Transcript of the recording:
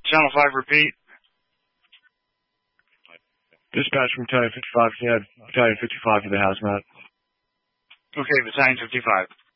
Channel 5, repeat. Dispatch from Battalion 55, yeah, Battalion 55 for the hazmat. Okay, Battalion 55.